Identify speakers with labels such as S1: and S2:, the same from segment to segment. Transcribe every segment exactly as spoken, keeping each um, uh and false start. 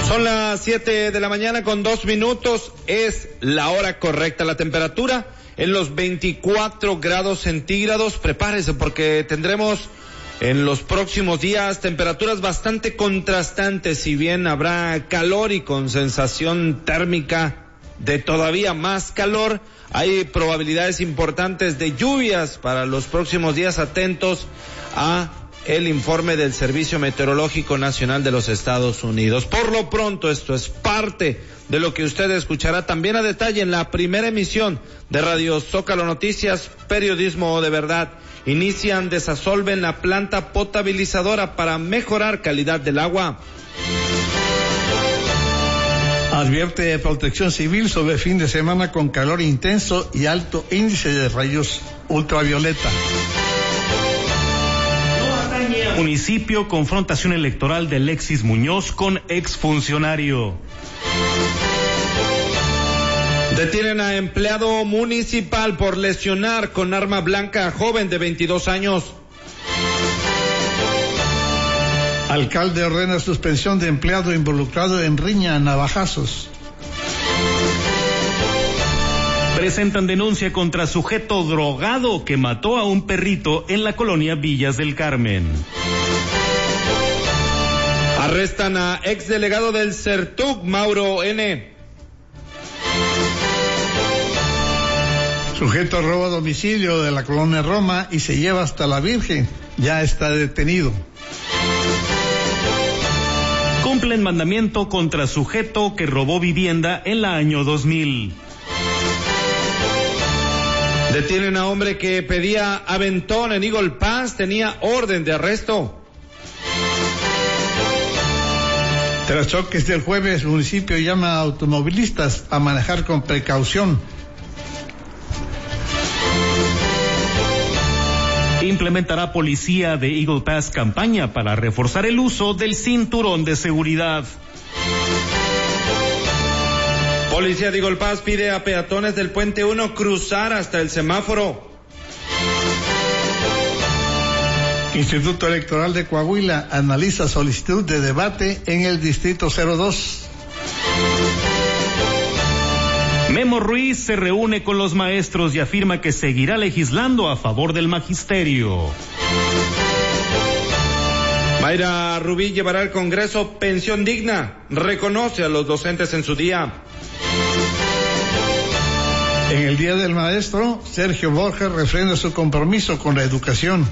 S1: Son las siete de la mañana con dos minutos, es la hora correcta. La temperatura en los veinticuatro grados centígrados. Prepárese porque tendremos en los próximos días temperaturas bastante contrastantes. Si bien habrá calor y con sensación térmica de todavía más calor, hay probabilidades importantes de lluvias para los próximos días. Atentos a el informe del Servicio Meteorológico Nacional de los Estados Unidos. Por lo pronto, esto es parte de lo que usted escuchará también a detalle en la primera emisión de Radio Zócalo Noticias, periodismo de verdad. Inician desasolve en la planta potabilizadora para mejorar calidad del agua.
S2: Advierte Protección Civil sobre fin de semana con calor intenso y alto índice de rayos ultravioleta.
S3: Municipio, confrontación electoral de Alexis Muñoz con exfuncionario.
S1: Detienen a empleado municipal por lesionar con arma blanca a joven de veintidós años.
S2: Alcalde ordena suspensión de empleado involucrado en riña a navajazos.
S3: Presentan denuncia contra sujeto drogado que mató a un perrito en la colonia Villas del Carmen.
S1: Arrestan a exdelegado del CERTUC, Mauro N.
S2: Sujeto roba domicilio de la colonia Roma y se lleva hasta la Virgen. Ya está detenido.
S3: Cumplen mandamiento contra sujeto que robó vivienda en el año dos mil.
S1: Detienen a hombre que pedía aventón en Eagle Pass, tenía orden de arresto.
S2: Tras choques del jueves, el municipio llama a automovilistas a manejar con precaución.
S3: Implementará policía de Eagle Pass campaña para reforzar el uso del cinturón de seguridad.
S1: Policía de Eagle Pass pide a peatones del Puente uno cruzar hasta el semáforo.
S2: Instituto Electoral de Coahuila analiza solicitud de debate en el Distrito cero dos.
S3: Memo Ruiz se reúne con los maestros y afirma que seguirá legislando a favor del magisterio.
S1: Mayra Rubí llevará al Congreso pensión digna, reconoce a los docentes en su día.
S2: En el Día del Maestro, Sergio Borges refrenda su compromiso con la educación.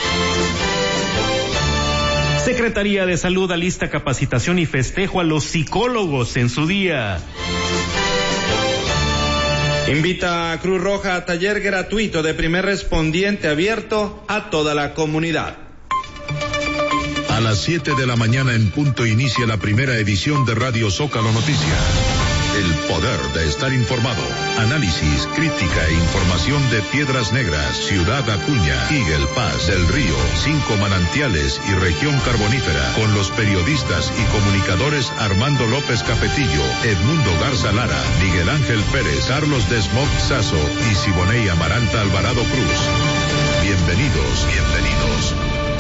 S3: Secretaría de Salud alista capacitación y festejo a los psicólogos en su día.
S1: Invita a Cruz Roja a taller gratuito de primer respondiente abierto a toda la comunidad.
S4: A las siete de la mañana en punto inicia la primera edición de Radio Zócalo Noticias. El poder de estar informado. Análisis, crítica e información de Piedras Negras, Ciudad Acuña, Eagle Pass, Del Río, Cinco Manantiales y Región Carbonífera. Con los periodistas y comunicadores Armando López Capetillo, Edmundo Garza Lara, Miguel Ángel Pérez, Carlos Desmog Sazo y Siboney Amaranta Alvarado Cruz. Bienvenidos, bienvenidos.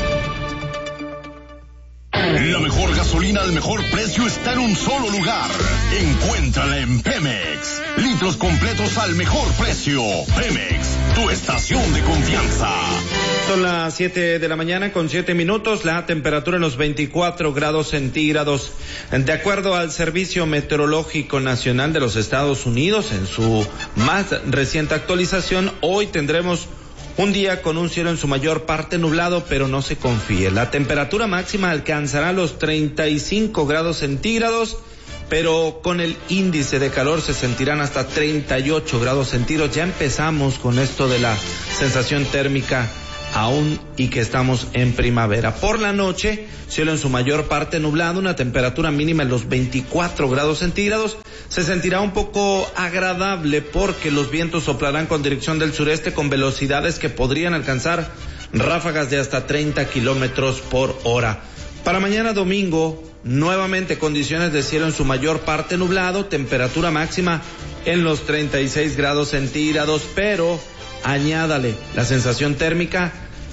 S5: La mejor gasolina al mejor precio está en un solo lugar. Encuéntrala en Pemex. Litros completos al mejor precio. Pemex, tu estación de confianza.
S1: Son las siete de la mañana con siete minutos, la temperatura en los veinticuatro grados centígrados. De acuerdo al Servicio Meteorológico Nacional de los Estados Unidos, en su más reciente actualización, hoy tendremos un día con un cielo en su mayor parte nublado, pero no se confíe. La temperatura máxima alcanzará los treinta y cinco grados centígrados, pero con el índice de calor se sentirán hasta treinta y ocho grados centígrados. Ya empezamos con esto de la sensación térmica aún y que estamos en primavera. Por la noche, cielo en su mayor parte nublado, una temperatura mínima en los veinticuatro grados centígrados. Se sentirá un poco agradable porque los vientos soplarán con dirección del sureste con velocidades que podrían alcanzar ráfagas de hasta treinta kilómetros por hora. Para mañana domingo, nuevamente condiciones de cielo en su mayor parte nublado, temperatura máxima en los treinta y seis grados centígrados, pero añádale la sensación térmica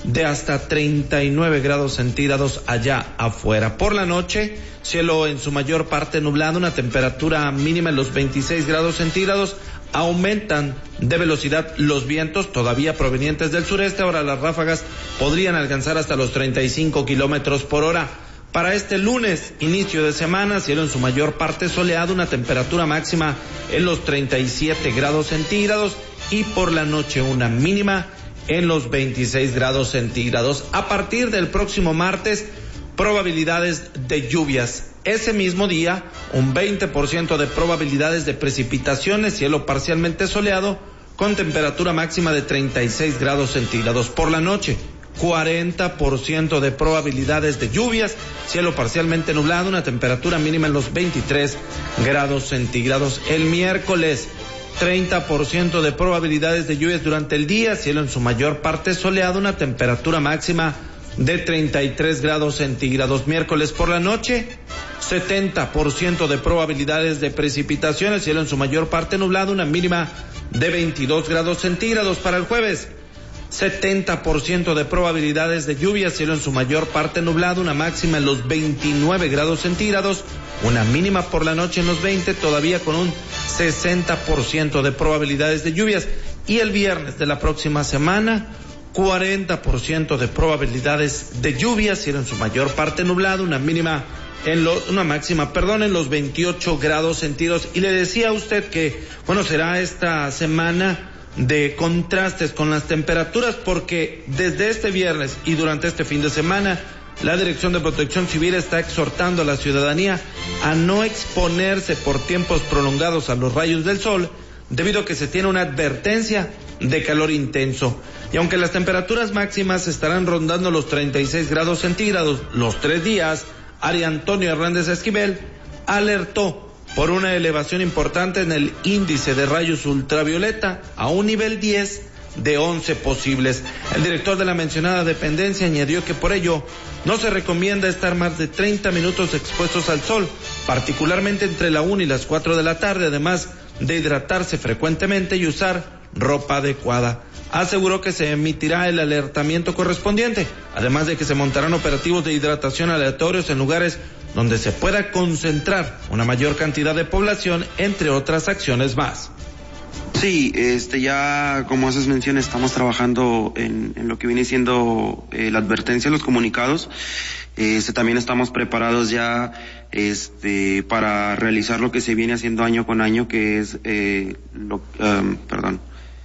S1: de hasta treinta y nueve grados centígrados allá afuera. Por la noche, cielo en su mayor parte nublado, una temperatura mínima en los veintiséis grados centígrados. Aumentan de velocidad los vientos, todavía provenientes del sureste. Ahora las ráfagas podrían alcanzar hasta los treinta y cinco kilómetros por hora. Para este lunes, inicio de semana, cielo en su mayor parte soleado, una temperatura máxima en los treinta y siete grados centígrados y por la noche una mínima en los veintiséis grados centígrados. A partir del próximo martes, probabilidades de lluvias. Ese mismo día, un veinte por ciento de probabilidades de precipitaciones, cielo parcialmente soleado, con temperatura máxima de treinta y seis grados centígrados. Por la noche, cuarenta por ciento de probabilidades de lluvias, cielo parcialmente nublado, una temperatura mínima en los veintitrés grados centígrados. El miércoles, treinta por ciento de probabilidades de lluvias durante el día, cielo en su mayor parte soleado, una temperatura máxima de treinta y tres grados centígrados. Miércoles por la noche, setenta por ciento de probabilidades de precipitaciones, cielo en su mayor parte nublado, una mínima de veintidós grados centígrados. Para el jueves, setenta por ciento de probabilidades de lluvia, cielo en su mayor parte nublado, una máxima en los veintinueve grados centígrados, una mínima por la noche en los veinte, todavía con un sesenta por ciento de probabilidades de lluvias. Y el viernes de la próxima semana, cuarenta por ciento de probabilidades de lluvia, cielo en su mayor parte nublado, una mínima en los, una máxima, perdón, en los veintiocho grados centígrados. Y le decía a usted que, bueno, será esta semana de contrastes con las temperaturas, porque desde este viernes y durante este fin de semana, la Dirección de Protección Civil está exhortando a la ciudadanía a no exponerse por tiempos prolongados a los rayos del sol, debido a que se tiene una advertencia de calor intenso. Y aunque las temperaturas máximas estarán rondando los treinta y seis grados centígrados los tres días, Ari Antonio Hernández Esquivel alertó por una elevación importante en el índice de rayos ultravioleta a un nivel diez de once posibles. El director de la mencionada dependencia añadió que por ello no se recomienda estar más de treinta minutos expuestos al sol, particularmente entre la una y las cuatro de la tarde, además de hidratarse frecuentemente y usar ropa adecuada. Aseguró que se emitirá el alertamiento correspondiente, además de que se montarán operativos de hidratación aleatorios en lugares donde se pueda concentrar una mayor cantidad de población, entre otras acciones más.
S6: Sí, este ya como haces mención, estamos trabajando en, en lo que viene siendo eh, la advertencia, los comunicados. Este también estamos preparados ya este para realizar lo que se viene haciendo año con año, que es eh, lo, um, perdón.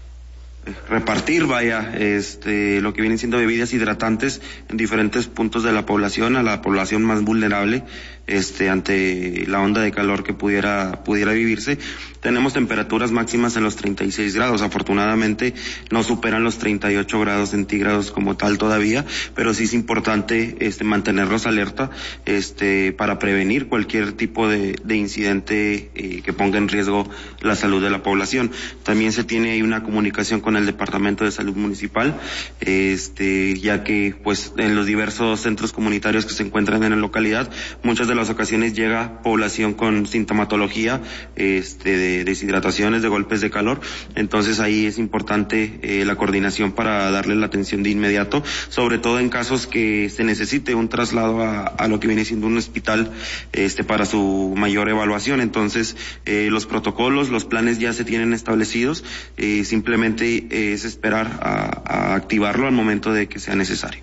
S6: repartir, vaya, este, lo que vienen siendo bebidas hidratantes en diferentes puntos de la población, a la población más vulnerable, este, ante la onda de calor que pudiera, pudiera vivirse. Tenemos temperaturas máximas en los treinta y seis grados, afortunadamente no superan los treinta y ocho grados centígrados como tal todavía, pero sí es importante, este, mantenerlos alerta, este, para prevenir cualquier tipo de, de incidente eh, que ponga en riesgo la salud de la población. También se tiene ahí una comunicación con el Departamento de Salud Municipal, este, ya que pues en los diversos centros comunitarios que se encuentran en la localidad, muchas de las ocasiones llega población con sintomatología, este, de deshidrataciones, de golpes de calor. Entonces ahí es importante eh, la coordinación para darle la atención de inmediato, sobre todo en casos que se necesite un traslado a, a lo que viene siendo un hospital, este, para su mayor evaluación. Entonces eh, los protocolos, los planes ya se tienen establecidos, eh, simplemente es esperar a, a activarlo al momento de que sea necesario.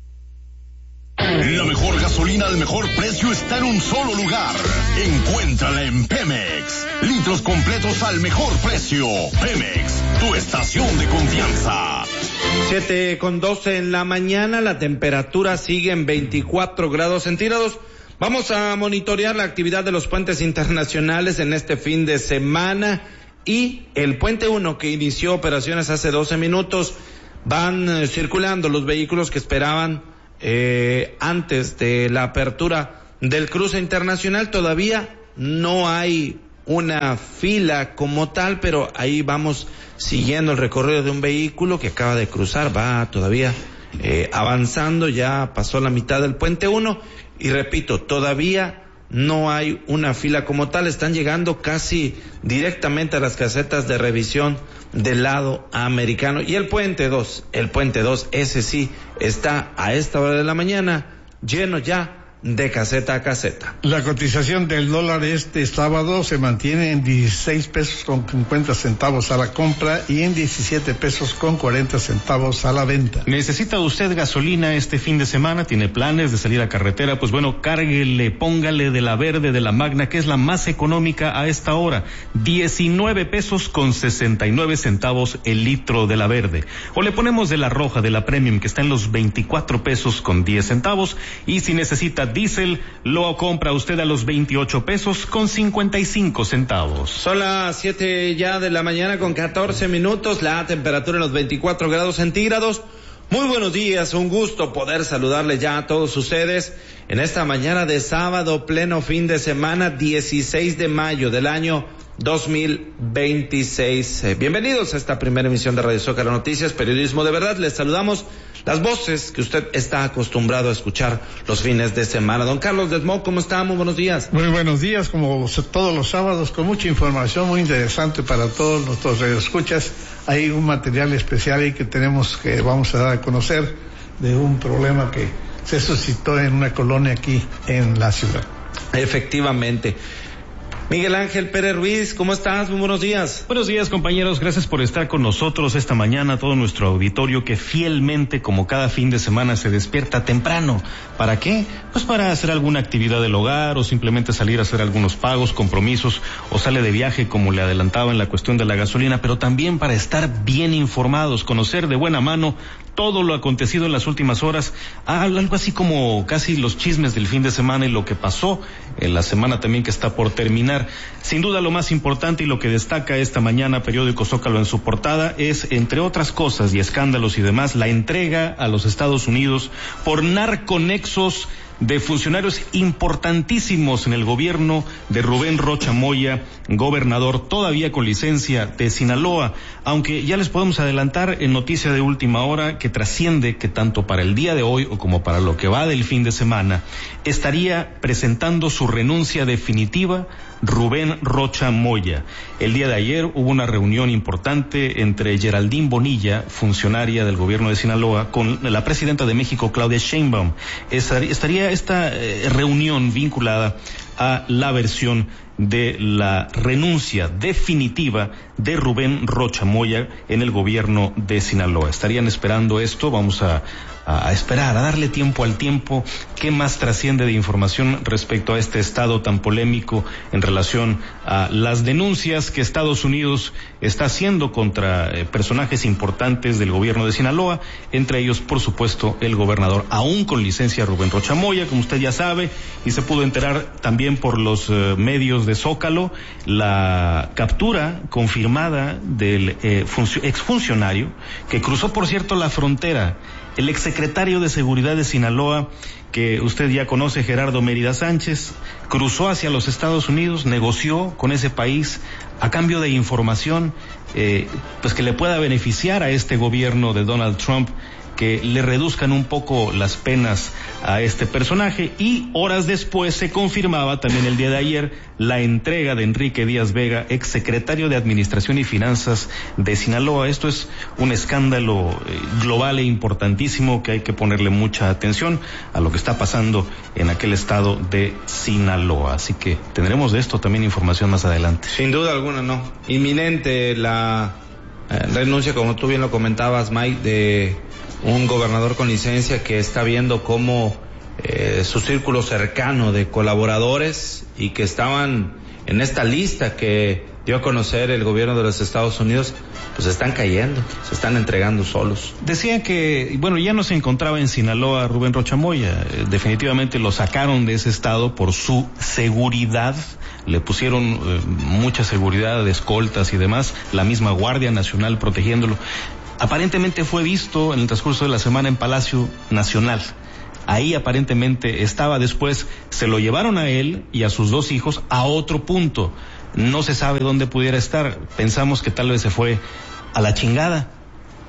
S5: La mejor gasolina al mejor precio está en un solo lugar. Encuéntrala en Pemex. Litros completos al mejor precio. Pemex, tu estación de confianza.
S1: Siete con doce en la mañana, la temperatura sigue en veinticuatro grados centígrados. Vamos a monitorear la actividad de los puentes internacionales en este fin de semana. Y el puente uno, que inició operaciones hace doce minutos, van eh, circulando los vehículos que esperaban eh, antes de la apertura del cruce internacional. Todavía no hay una fila como tal, pero ahí vamos siguiendo el recorrido de un vehículo que acaba de cruzar, va todavía eh, avanzando, ya pasó la mitad del puente uno, y repito, todavía no hay una fila como tal, están llegando casi directamente a las casetas de revisión del lado americano. Y el puente dos, el puente dos, ese sí, está a esta hora de la mañana lleno ya de caseta a caseta.
S2: La cotización del dólar este sábado se mantiene en dieciséis pesos con cincuenta centavos a la compra y en diecisiete pesos con cuarenta centavos a la venta.
S3: ¿Necesita usted gasolina este fin de semana? ¿Tiene planes de salir a carretera? Pues bueno, cárguele, póngale de la verde, de la magna, que es la más económica a esta hora. diecinueve pesos con sesenta y nueve centavos el litro de la verde. O le ponemos de la roja, de la premium, que está en los veinticuatro pesos con diez centavos. Y si necesita diésel, lo compra usted a los veintiocho pesos con cincuenta y cinco centavos.
S1: Son las siete ya de la mañana con catorce minutos, la temperatura en los veinticuatro grados centígrados. Muy buenos días, un gusto poder saludarle ya a todos ustedes en esta mañana de sábado, pleno fin de semana, dieciséis de mayo del año dos mil veintiséis. Eh, bienvenidos a esta primera emisión de Radio Zócalo Noticias, periodismo de verdad. Les saludamos las voces que usted está acostumbrado a escuchar los fines de semana. Don Carlos Desmo, ¿cómo está? Muy buenos días.
S2: Muy buenos días, como todos los sábados, con mucha información muy interesante para todos nuestros radioescuchas. Hay un material especial ahí que tenemos que vamos a dar a conocer de un problema que se suscitó en una colonia aquí en la ciudad.
S1: Efectivamente. Miguel Ángel Pérez Ruiz, ¿cómo estás? Muy buenos días.
S3: Buenos días, compañeros. Gracias por estar con nosotros esta mañana, todo nuestro auditorio que fielmente, como cada fin de semana, se despierta temprano. ¿Para qué? Pues para hacer alguna actividad del hogar o simplemente salir a hacer algunos pagos, compromisos, o sale de viaje, como le adelantaba en la cuestión de la gasolina, pero también para estar bien informados, conocer de buena mano todo lo acontecido en las últimas horas, algo así como casi los chismes del fin de semana y lo que pasó en la semana también que está por terminar. Sin duda lo más importante y lo que destaca esta mañana Periódico Zócalo en su portada es, entre otras cosas y escándalos y demás, la entrega a los Estados Unidos por narconexos de funcionarios importantísimos en el gobierno de Rubén Rocha Moya, gobernador todavía con licencia de Sinaloa, aunque ya les podemos adelantar en noticia de última hora que trasciende que tanto para el día de hoy o como para lo que va del fin de semana estaría presentando su renuncia definitiva Rubén Rocha Moya. El día de ayer hubo una reunión importante entre Geraldine Bonilla, funcionaria del gobierno de Sinaloa, con la presidenta de México, Claudia Sheinbaum. Estaría esta eh, reunión vinculada a la versión de la renuncia definitiva de Rubén Rocha Moya en el gobierno de Sinaloa. Estarían esperando esto, vamos a, a esperar, a darle tiempo al tiempo. ¿Qué más trasciende de información respecto a este estado tan polémico en relación a las denuncias que Estados Unidos está haciendo contra eh, personajes importantes del gobierno de Sinaloa, entre ellos, por supuesto, el gobernador, aún con licencia, Rubén Rocha Moya, como usted ya sabe, y se pudo enterar también por los eh, medios de Zócalo, la captura confirmada del eh, funcio- exfuncionario que cruzó, por cierto, la frontera, el exsecretario de Seguridad de Sinaloa, que usted ya conoce, Gerardo Mérida Sánchez, cruzó hacia los Estados Unidos, negoció con ese país a cambio de información eh, pues que le pueda beneficiar a este gobierno de Donald Trump, que le reduzcan un poco las penas a este personaje. Y horas después se confirmaba también el día de ayer la entrega de Enrique Díaz Vega, exsecretario de Administración y Finanzas de Sinaloa. Esto es un escándalo global e importantísimo que hay que ponerle mucha atención a lo que está pasando en aquel estado de Sinaloa. Así que tendremos de esto también información más adelante.
S1: Sin duda alguna, no. Inminente la eh, renuncia, como tú bien lo comentabas, Mike, de un gobernador con licencia que está viendo cómo eh, su círculo cercano de colaboradores y que estaban en esta lista que dio a conocer el gobierno de los Estados Unidos, pues están cayendo, se están entregando solos.
S3: Decía que, bueno, ya no se encontraba en Sinaloa Rubén Rocha Moya, eh, definitivamente lo sacaron de ese estado por su seguridad. Le pusieron eh, mucha seguridad de escoltas y demás, la misma Guardia Nacional protegiéndolo. Aparentemente fue visto en el transcurso de la semana en Palacio Nacional. Ahí aparentemente estaba. Después se lo llevaron a él y a sus dos hijos a otro punto. No se sabe dónde pudiera estar. Pensamos que tal vez se fue a la chingada.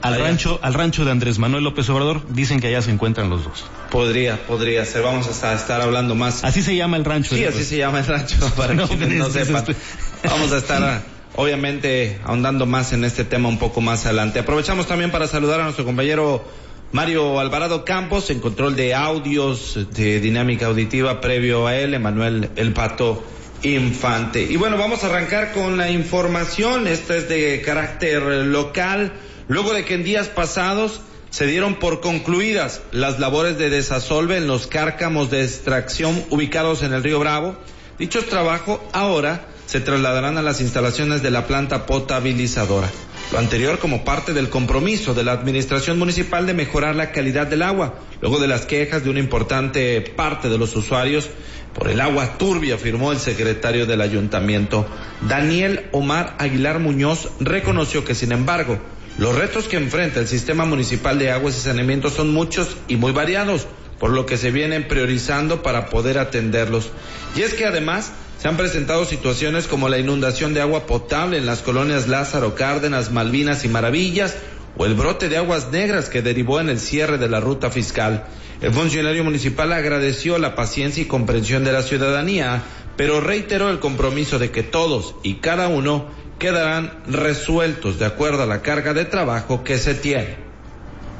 S3: al
S1: allá.
S3: rancho, al rancho de Andrés Manuel López Obrador. Dicen que allá se encuentran los dos.
S1: Podría, podría ser. Vamos a estar hablando más.
S3: Así se llama el rancho.
S1: Sí,
S3: de
S1: así
S3: los...
S1: se llama el rancho, para no, quienes no sepan. Vamos a estar, obviamente, ahondando más en este tema un poco más adelante. Aprovechamos también para saludar a nuestro compañero Mario Alvarado Campos, en control de audios de Dinámica Auditiva, previo a él, Emanuel El Pato Infante. Y bueno, vamos a arrancar con la información. Esta es de carácter local. Luego de que en días pasados se dieron por concluidas las labores de desasolve en los cárcamos de extracción ubicados en el río Bravo, dichos trabajos ahora se trasladarán a las instalaciones de la planta potabilizadora. Lo anterior como parte del compromiso de la administración municipal de mejorar la calidad del agua, luego de las quejas de una importante parte de los usuarios por el agua turbia, afirmó el secretario del ayuntamiento. Daniel Omar Aguilar Muñoz reconoció que, sin embargo, los retos que enfrenta el sistema municipal de aguas y saneamiento son muchos y muy variados, por lo que se vienen priorizando para poder atenderlos. Y es que además se han presentado situaciones como la inundación de agua potable en las colonias Lázaro Cárdenas, Malvinas y Maravillas, o el brote de aguas negras que derivó en el cierre de la ruta fiscal. El funcionario municipal agradeció la paciencia y comprensión de la ciudadanía, pero reiteró el compromiso de que todos y cada uno quedarán resueltos de acuerdo a la carga de trabajo que se tiene.